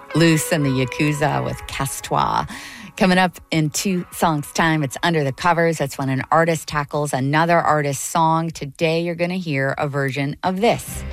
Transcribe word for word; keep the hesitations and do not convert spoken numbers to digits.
Loose and the Yakuza with Castois. Coming up in two songs' time, it's Under the Covers. That's when an artist tackles another artist's song. Today, you're going to hear a version of this.